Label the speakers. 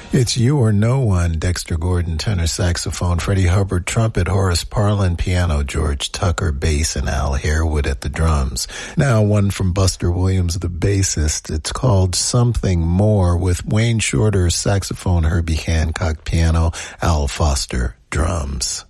Speaker 1: It's You or No One, Dexter Gordon, tenor saxophone, Freddie Hubbard, trumpet, Horace Parlan, piano, George Tucker, bass, and Al Harewood at the drums. Now one from Buster Williams, the bassist. It's called Something More, with Wayne Shorter, saxophone, Herbie Hancock, piano, Al Foster, drums.